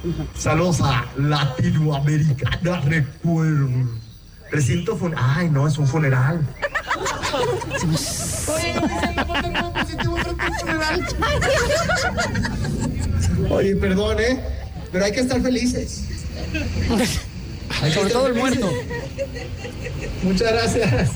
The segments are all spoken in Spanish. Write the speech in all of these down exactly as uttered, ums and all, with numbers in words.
Saludos a Latinoamericana Recuerdo. Recinto funeral. Ay, no, es un funeral. Oye, positivo frente al funeral. Oye, perdón, ¿eh? Pero hay que estar felices. Hay Sobre todo el muerto. Muchas gracias.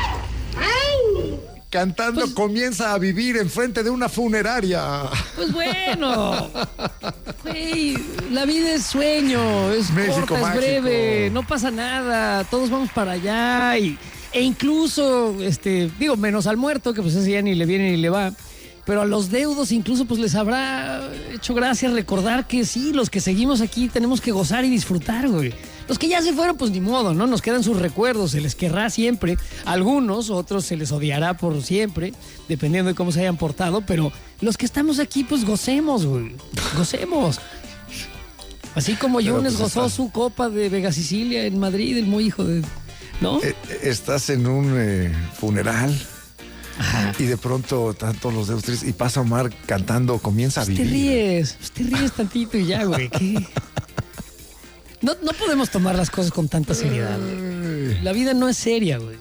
Cantando pues, comienza a vivir enfrente de una funeraria. Pues bueno, güey, la vida es sueño, es México corta, mágico. Es breve, no pasa nada, todos vamos para allá y, e incluso, este, digo, menos al muerto, que pues ese ya ni le viene ni le va, pero a los deudos incluso pues les habrá hecho gracia recordar que sí, los que seguimos aquí tenemos que gozar y disfrutar, güey. Los que ya se fueron, pues ni modo, ¿no? Nos quedan sus recuerdos, se les querrá siempre. Algunos, otros se les odiará por siempre, dependiendo de cómo se hayan portado, pero los que estamos aquí, pues gocemos, güey. Gocemos. Así como pero Yunes pues gozó está... su copa de Vega Sicilia en Madrid, el muy hijo de... ¿no? Eh, estás en un eh, funeral. Ajá. Y de pronto están todos los dedos tristes y pasa Omar cantando, comienza a pues vivir. Te ríes, pues te ríes tantito y ya, güey. ¿Qué? No, no podemos tomar las cosas con tanta seriedad, güey. La vida no es seria, güey.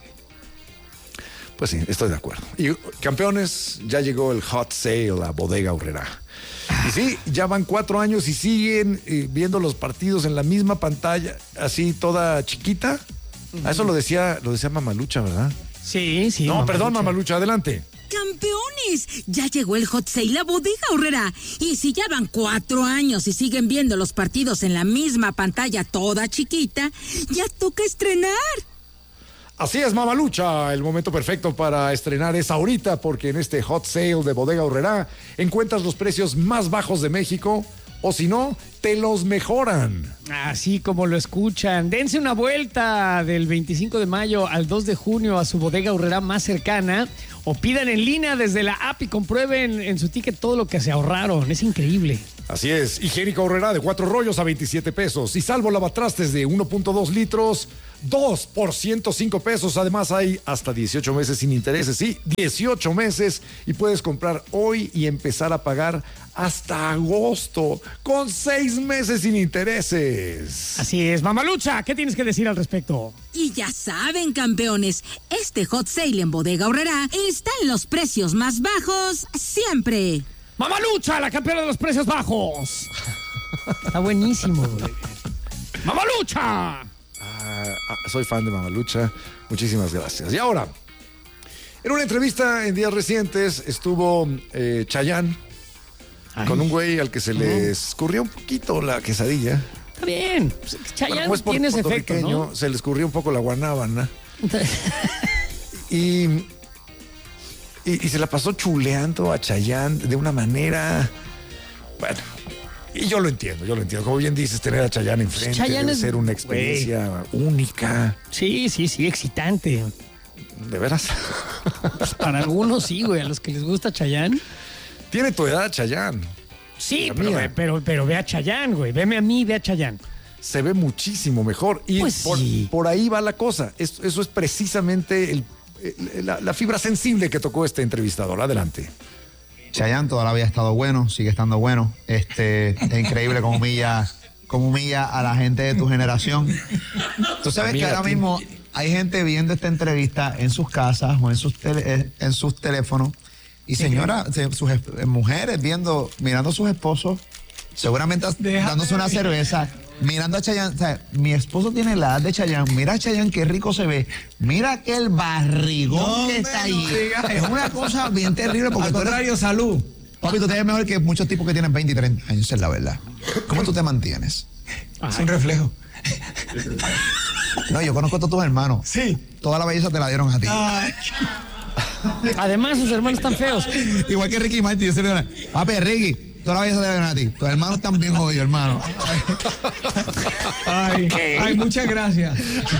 Pues sí, estoy de acuerdo. Y campeones, ya llegó el hot sale a Bodega Aurrerá. Y sí, ya van cuatro años y siguen eh, viendo los partidos en la misma pantalla, así toda chiquita. Uh-huh. A eso lo decía, lo decía Mamalucha, ¿verdad? Sí, sí. No, Mamalucha. Perdón, Mamalucha, adelante. ¡Campeones! Ya llegó el hot sale a Bodega Aurrerá. Y si ya van cuatro años y siguen viendo los partidos en la misma pantalla toda chiquita, ya toca estrenar. Así es, Mamalucha, el momento perfecto para estrenar es ahorita, porque en este hot sale de Bodega Aurrerá encuentras los precios más bajos de México, o si no, te los mejoran. Así como lo escuchan. Dense una vuelta del veinticinco de mayo al dos de junio a su Bodega Aurrerá más cercana, o pidan en línea desde la app y comprueben en su ticket todo lo que se ahorraron. Es increíble. Así es, Higiénico Aurrerá de cuatro rollos a veintisiete pesos y Salvo lavatrastes de uno punto dos litros, dos por ciento cinco pesos. Además hay hasta dieciocho meses sin intereses, sí, dieciocho meses, y puedes comprar hoy y empezar a pagar hasta agosto con seis meses sin intereses. Así es, Mamalucha, ¿qué tienes que decir al respecto? Y ya saben, campeones, este hot sale en Bodega Aurrerá está en los precios más bajos siempre. ¡Mamalucha, la campeona de los precios bajos! Está buenísimo, güey. ¡Mamalucha! Ah, soy fan de Mamalucha. Muchísimas gracias. Y ahora, en una entrevista en días recientes estuvo eh, Chayanne Ay. con un güey al que se le escurrió un poquito la quesadilla. Está bien. Chayanne bueno, pues por, tiene ese efecto, ¿no? Se le escurrió un poco la guanábana. y... Y, y se la pasó chuleando a Chayanne de una manera... Bueno, y yo lo entiendo, yo lo entiendo. Como bien dices, tener a Chayanne enfrente Chayanne debe es, ser una experiencia wey. única. Sí, sí, sí, excitante. ¿De veras? Pues para algunos sí, güey, a los que les gusta Chayanne. Tiene tu edad, Chayanne. Sí, pero, pero, pero ve a Chayanne, güey. Veme a mí, ve a Chayanne. Se ve muchísimo mejor. Y pues por, sí. por ahí va la cosa. Eso, eso es precisamente el... La, la fibra sensible que tocó este entrevistador. Adelante. Chayanne toda la vida ha estado bueno, sigue estando bueno. Este, es increíble cómo humilla, cómo humilla a la gente de tu generación. Tú sabes Amiga, que ahora mismo hay gente viendo esta entrevista en sus casas o en sus, tele, en sus teléfonos y señoras, sus mujeres viendo, mirando a sus esposos, seguramente Déjame dándose una cerveza. Mirando a Chayanne, o sea, mi esposo tiene la edad de Chayanne, mira a Chayanne qué rico se ve, mira aquel barrigón no, que está ahí. No es una cosa bien terrible porque al contrario, eres, salud. Papi, tú te ves mejor que muchos tipos que tienen veinte y treinta años, es la verdad. ¿Cómo tú te mantienes? Ay. Es un reflejo. No, yo conozco a todos tus hermanos. Sí. Toda la belleza te la dieron a ti. Ay. Además, sus hermanos están feos. Igual que Ricky Martin, yo se le digo, papi, Ricky. Toda la vida se deben a ti. Tus hermanos están bien jodidos, hermano. Ay, ay, muchas gracias.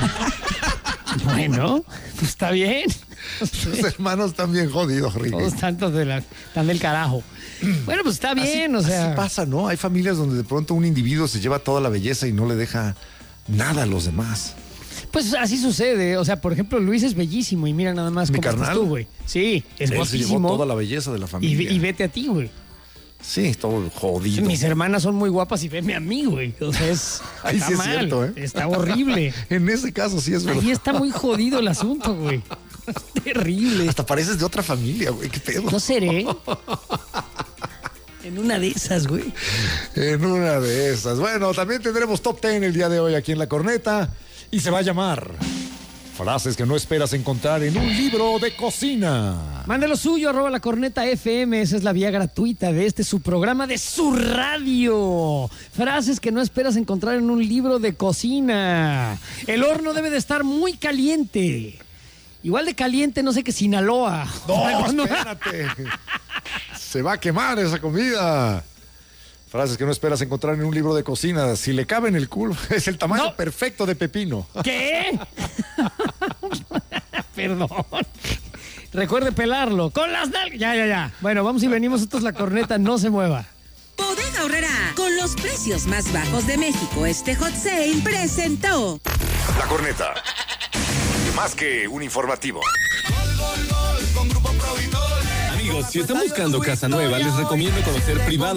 Bueno, pues está bien. Tus hermanos están bien jodidos, Ricky. Todos tantos de la, están del carajo. Bueno, pues está bien, así, o sea. Así pasa, ¿no? Hay familias donde de pronto un individuo se lleva toda la belleza y no le deja nada a los demás. Pues así sucede, o sea, por ejemplo, Luis es bellísimo y mira nada más ¿Mi cómo carnal? estás tú, güey. Sí, es Él guapísimo. se llevó toda la belleza de la familia. Y, y vete a ti, güey. Sí, todo jodido. Mis hermanas son muy guapas y venme a mí, güey. O sea, es, Ahí está sí es mal, cierto, ¿eh? Está horrible. En ese caso sí es verdad. Ahí está muy jodido el asunto, güey. Terrible. Hasta pareces de otra familia, güey. ¿Qué pedo? No seré. En una de esas, güey. En una de esas. Bueno, también tendremos Top diez el día de hoy aquí en La Corneta. Y se va a llamar Frases que no esperas encontrar en un libro de cocina. Mande lo suyo, arroba La Corneta F M. Esa es la vía gratuita de este su programa de su radio. Frases que no esperas encontrar en un libro de cocina. El horno debe de estar muy caliente. Igual de caliente, no sé qué, Sinaloa. No, espérate. Se va a quemar esa comida. Frases que no esperas encontrar en un libro de cocina. Si le cabe en el culo, es el tamaño No. perfecto de pepino. ¿Qué? Perdón. Recuerde pelarlo. Con las nalgas. Ya, ya, ya. Bueno, vamos y venimos. Esto es La Corneta. No se mueva. Bodega Aurrera, con los precios más bajos de México, este hot sale presentó. La Corneta. Más que un informativo. Amigos, si están buscando casa nueva, les recomiendo conocer privada.